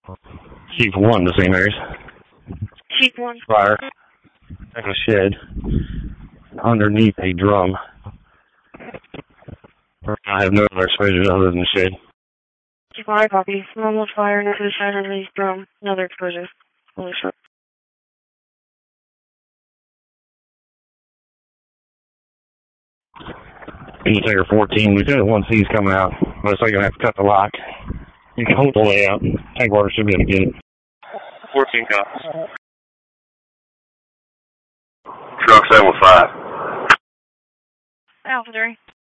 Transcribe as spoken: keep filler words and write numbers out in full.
Chief one to Saint Mary's. Chief one. Fire. At a shed. Underneath a drum. I have no other exposures other than the shed. Chief one, I copy. Normal fire next to the shed underneath drum. Another exposure. Holy shit. Indicator fourteen, we got one C's coming out. Looks like you're going to have to cut the lock. You can hold the way out. Tank water should be able to get it. fourteen copies. Truck seven five. Alpha three.